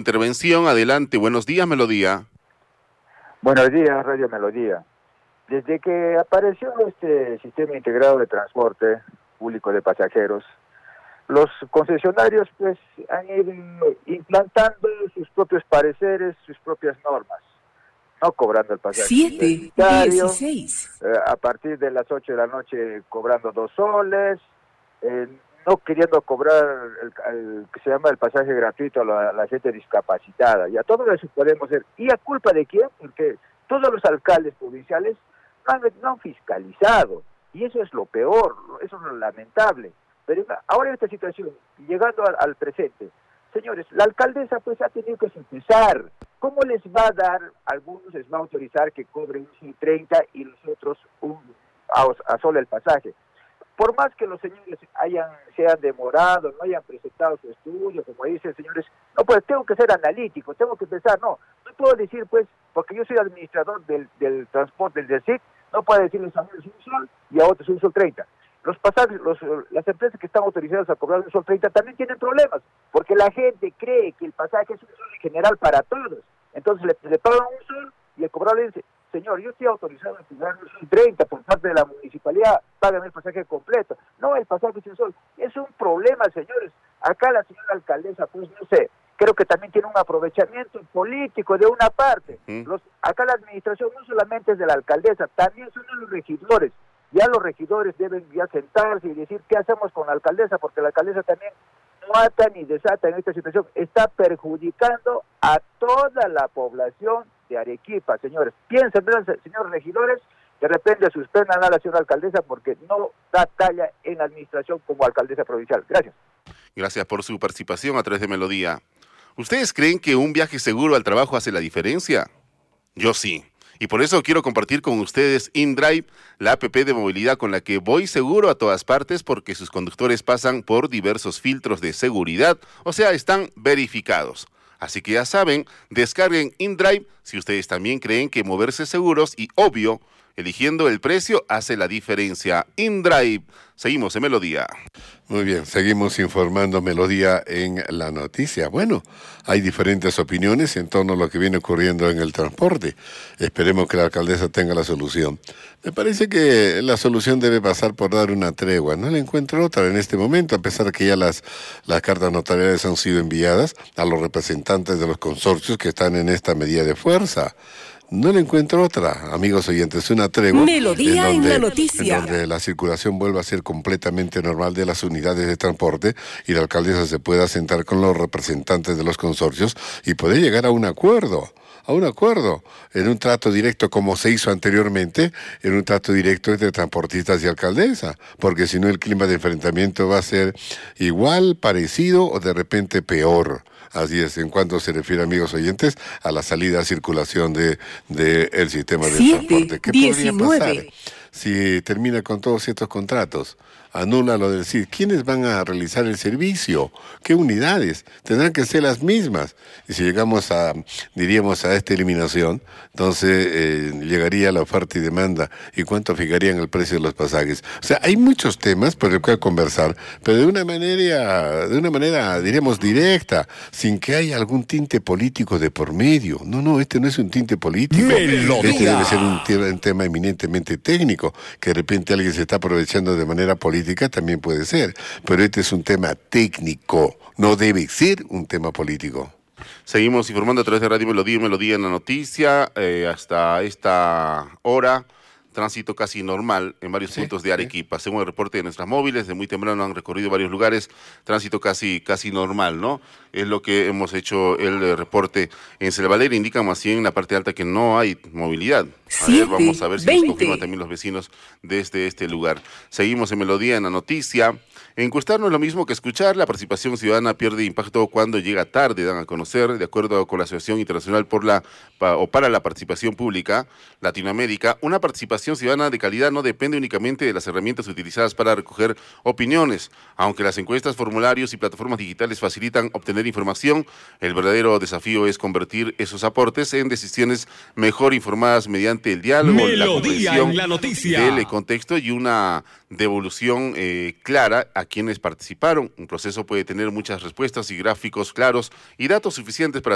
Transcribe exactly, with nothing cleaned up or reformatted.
intervención. Adelante, buenos días, Melodía. Buenos días, Radio Melodía. Desde que apareció este sistema integrado de transporte público de pasajeros, los concesionarios pues han ido implantando sus propios pareceres, sus propias normas, no cobrando el pasaje siete, dieciséis. Eh, a partir de las ocho de la noche cobrando dos soles, eh, no queriendo cobrar el, el que se llama el pasaje gratuito a la, a la gente discapacitada. Y a todo eso podemos hacer. ¿Y a culpa de quién? Porque todos los alcaldes provinciales no han, no han fiscalizado. Y eso es lo peor, eso es lo lamentable. Pero ahora en esta situación, llegando al, al presente, señores, la alcaldesa pues ha tenido que empezar. ¿Cómo les va a dar, algunos les va a autorizar que cobren un treinta y los otros un, a, a solo el pasaje? Por más que los señores hayan se hayan demorado, no hayan presentado su estudio, como dicen señores, no, pues tengo que ser analítico, tengo que pensar, no, no puedo decir pues, porque yo soy administrador del, del transporte, del D E C, no puedo decirles a unos un sol y a otros un sol treinta. Los pasajes, los, las empresas que están autorizadas a cobrar un sol treinta también tienen problemas, porque la gente cree que el pasaje es un sol en general para todos, entonces le, le pagan un sol y el cobrador le dice, señor, yo estoy autorizado a cobrar un sol treinta por parte de la municipalidad, págame el pasaje completo. No, el pasaje es un sol. Es un problema, señores. Acá la señora alcaldesa, pues no sé, creo que también tiene un aprovechamiento político de una parte. ¿Mm? Los, acá la administración no solamente es de la alcaldesa, también son de los regidores. Ya los regidores deben ya sentarse y decir qué hacemos con la alcaldesa, porque la alcaldesa también no ata ni desata en esta situación. Está perjudicando a toda la población de Arequipa, señores. Piensen, señores regidores, de repente suspendan a la señora alcaldesa porque no da talla en la administración como alcaldesa provincial. Gracias. Gracias por su participación a través de Melodía. ¿Ustedes creen que un viaje seguro al trabajo hace la diferencia? Yo sí. Y por eso quiero compartir con ustedes InDrive, la app de movilidad con la que voy seguro a todas partes porque sus conductores pasan por diversos filtros de seguridad, o sea, están verificados. Así que ya saben, descarguen InDrive si ustedes también creen que moverse seguros y, obvio, eligiendo el precio hace la diferencia. InDrive. Seguimos en Melodía. Muy bien, seguimos informando Melodía en la noticia. Bueno, hay diferentes opiniones en torno a lo que viene ocurriendo en el transporte. Esperemos que la alcaldesa tenga la solución. Me parece que la solución debe pasar por dar una tregua. No le encuentro otra en este momento, a pesar de que ya las, las cartas notariales han sido enviadas a los representantes de los consorcios que están en esta medida de fuerza. No le encuentro otra, amigos oyentes, una tregua. Melodía en, donde, en la noticia. En donde la circulación vuelva a ser completamente normal de las unidades de transporte y la alcaldesa se pueda sentar con los representantes de los consorcios y poder llegar a un acuerdo. a un acuerdo, en un trato directo como se hizo anteriormente, en un trato directo entre transportistas y alcaldesa, porque si no el clima de enfrentamiento va a ser igual, parecido o de repente peor. Así es, en cuanto se refiere, amigos oyentes, a la salida a circulación de, de el sistema de transporte. ¿Qué diecinueve. Podría pasar si termina con todos estos contratos? Anula lo de decir, ¿quiénes van a realizar el servicio? ¿Qué unidades? Tendrán que ser las mismas. Y si llegamos a, diríamos, a esta eliminación, entonces eh, llegaría la oferta y demanda. ¿Y cuánto fijarían el precio de los pasajes? O sea, hay muchos temas por los que conversar, pero de una manera, de una manera, diríamos, directa, sin que haya algún tinte político de por medio. No, no, este no es un tinte político. Melodía. Este debe ser un, un tema eminentemente técnico, que de repente alguien se está aprovechando de manera política, también puede ser, pero este es un tema técnico, no debe ser un tema político. Seguimos informando a través de Radio Melodía y Melodía en la noticia. Eh, hasta esta hora, tránsito casi normal en varios sí, puntos de Arequipa. Sí. Según el reporte de nuestras móviles, de muy temprano han recorrido varios lugares, tránsito casi casi normal, ¿no? Es lo que hemos hecho el reporte en Selvalera, indica más bien en la parte alta que no hay movilidad. A ver, vamos a ver si nos confirman también los vecinos desde este lugar. Seguimos en Melodía en la noticia. Encuestar no es lo mismo que escuchar. La participación ciudadana pierde impacto cuando llega tarde, dan a conocer, de acuerdo con la Asociación Internacional por la pa, o para la Participación Pública Latinoamérica. Una participación ciudadana de calidad no depende únicamente de las herramientas utilizadas para recoger opiniones. Aunque las encuestas, formularios y plataformas digitales facilitan obtener información, el verdadero desafío es convertir esos aportes en decisiones mejor informadas mediante el diálogo, Melodía la comprensión en la noticia. del contexto y una devolución eh, clara a quienes participaron. Un proceso puede tener muchas respuestas y gráficos claros y datos suficientes para